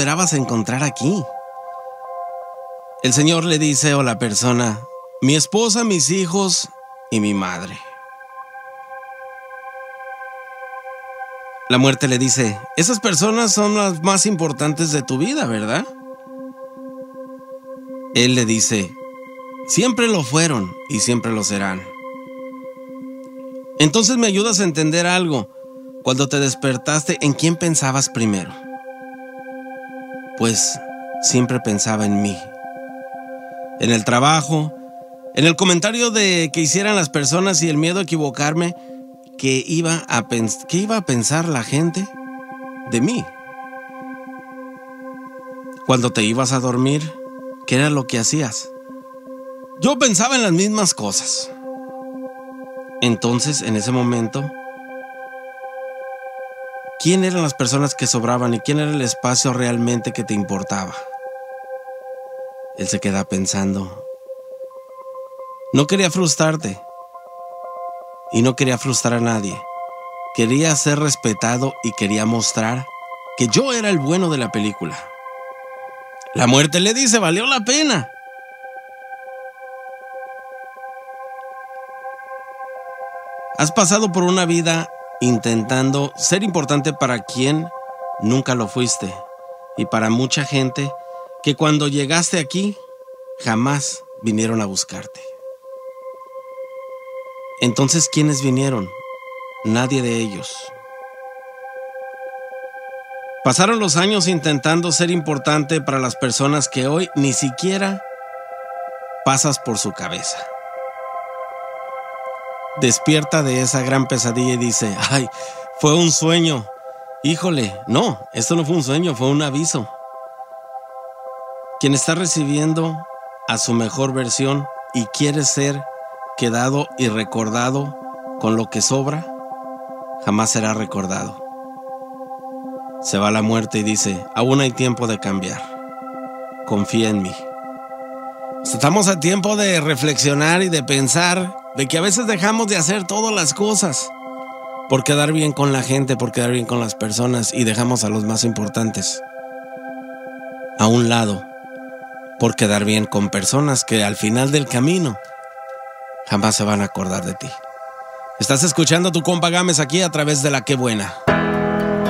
esperabas encontrar aquí? El Señor le dice a la persona: mi esposa, mis hijos y mi madre. La muerte le dice: esas personas son las más importantes de tu vida, ¿verdad? Él le dice: siempre lo fueron y siempre lo serán. Entonces me ayudas a entender algo. Cuando te despertaste, ¿en quién pensabas primero? Pues siempre pensaba en mí. En el trabajo, en el comentario de que hicieran las personas y el miedo a equivocarme, ¿qué iba a pensar la gente de mí? Cuando te ibas a dormir, ¿qué era lo que hacías? Yo pensaba en las mismas cosas. Entonces, en ese momento, ¿quién eran las personas que sobraban y quién era el espacio realmente que te importaba? Él se queda pensando. No quería frustrarte y no quería frustrar a nadie. Quería ser respetado y quería mostrar que yo era el bueno de la película. La muerte le dice: valió la pena. Has pasado por una vida intentando ser importante para quien nunca lo fuiste, y para mucha gente que cuando llegaste aquí jamás vinieron a buscarte. Entonces, ¿quiénes vinieron? Nadie de ellos. Pasaron los años intentando ser importante para las personas que hoy ni siquiera pasas por su cabeza. Despierta de esa gran pesadilla y dice: ay, fue un sueño. Híjole, no, esto no fue un sueño, fue un aviso. Quien está recibiendo a su mejor versión y quiere ser quedado y recordado con lo que sobra, jamás será recordado. Se va la muerte y dice: aún hay tiempo de cambiar. Confía en mí. Estamos a tiempo de reflexionar y de pensar de que a veces dejamos de hacer todas las cosas por quedar bien con la gente, por quedar bien con las personas, y dejamos a los más importantes a un lado por quedar bien con personas que al final del camino jamás se van a acordar de ti. Estás escuchando a tu compa Gámez aquí a través de La Qué Buena.